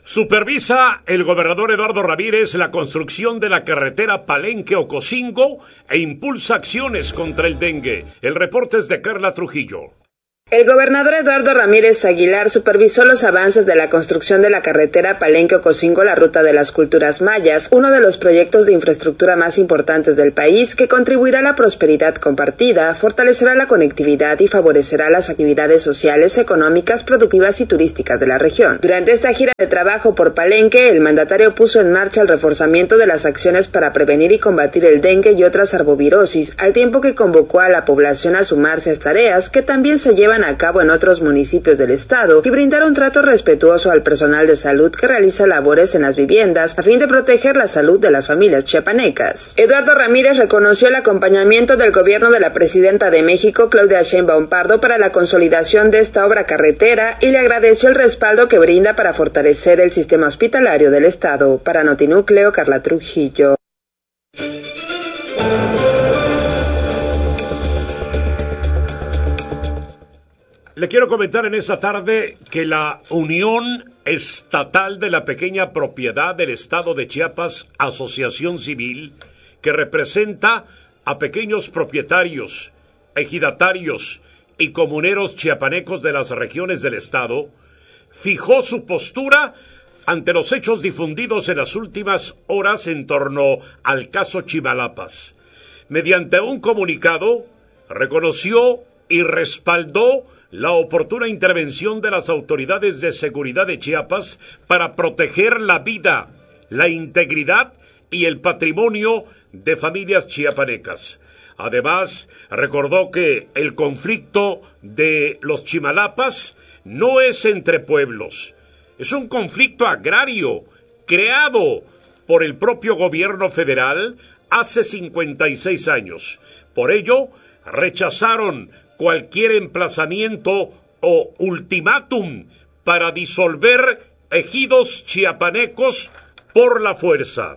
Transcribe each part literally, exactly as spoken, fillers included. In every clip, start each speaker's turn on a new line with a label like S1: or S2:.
S1: Supervisa el gobernador Eduardo Ramírez la construcción de la carretera Palenque-Ocosingo e impulsa acciones contra el dengue. El reporte es de Carla Trujillo.
S2: El gobernador Eduardo Ramírez Aguilar supervisó los avances de la construcción de la carretera Palenque-Ocosingo, la ruta de las culturas mayas, uno de los proyectos de infraestructura más importantes del país que contribuirá a la prosperidad compartida, fortalecerá la conectividad y favorecerá las actividades sociales, económicas, productivas y turísticas de la región. Durante esta gira de trabajo por Palenque, el mandatario puso en marcha el reforzamiento de las acciones para prevenir y combatir el dengue y otras arbovirosis, al tiempo que convocó a la población a sumarse a tareas que también se llevan a cabo en otros municipios del estado y brindar un trato respetuoso al personal de salud que realiza labores en las viviendas a fin de proteger la salud de las familias chiapanecas. Eduardo Ramírez reconoció el acompañamiento del gobierno de la presidenta de México, Claudia Sheinbaum Pardo, para la consolidación de esta obra carretera y le agradeció el respaldo que brinda para fortalecer el sistema hospitalario del estado. Para Notinúcleo, Carla Trujillo.
S1: Le quiero comentar en esta tarde que la Unión Estatal de la Pequeña Propiedad del Estado de Chiapas, asociación civil, que representa a pequeños propietarios, ejidatarios y comuneros chiapanecos de las regiones del estado, fijó su postura ante los hechos difundidos en las últimas horas en torno al caso Chimalapas. Mediante un comunicado, reconoció y respaldó la oportuna intervención de las autoridades de seguridad de Chiapas para proteger la vida, la integridad y el patrimonio de familias chiapanecas. Además, recordó que el conflicto de los Chimalapas no es entre pueblos, es un conflicto agrario creado por el propio gobierno federal hace cincuenta y seis años. Por ello, rechazaron cualquier emplazamiento o ultimátum para disolver ejidos chiapanecos por la fuerza.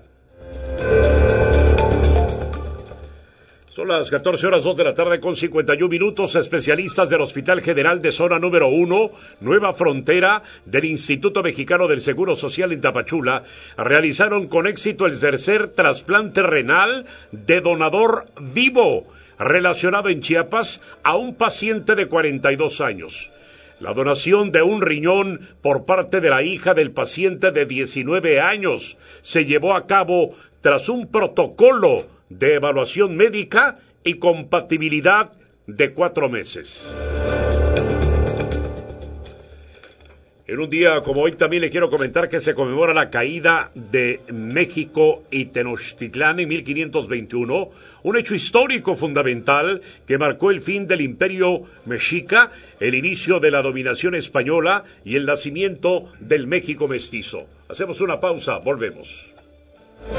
S1: Son las catorce horas dos de la tarde con cincuenta y un minutos. Especialistas del Hospital General de Zona Número uno, Nueva Frontera, del Instituto Mexicano del Seguro Social en Tapachula, realizaron con éxito el tercer trasplante renal de donador vivo relacionado en Chiapas a un paciente de cuarenta y dos años. La donación de un riñón por parte de la hija del paciente de diecinueve años se llevó a cabo tras un protocolo de evaluación médica y compatibilidad de cuatro meses. En un día como hoy también le quiero comentar que se conmemora la caída de México y Tenochtitlán en mil quinientos veintiuno, un hecho histórico fundamental que marcó el fin del Imperio Mexica, el inicio de la dominación española y el nacimiento del México mestizo. Hacemos una pausa, volvemos.